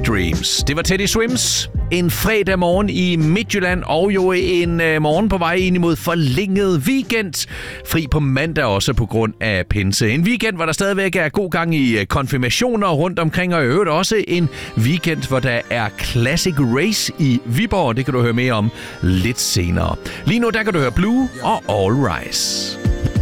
Dreams. Det var Teddy Swims. En fredag morgen i Midtjylland, og jo en morgen på vej ind imod forlænget weekend. Fri på mandag også på grund af pinse. En weekend, hvor der stadigvæk er god gang i konfirmationer rundt omkring, og i øvrigt også en weekend, hvor der er Classic Race i Viborg. Det kan du høre mere om lidt senere. Lige nu, der kan du høre Blue og All Rise.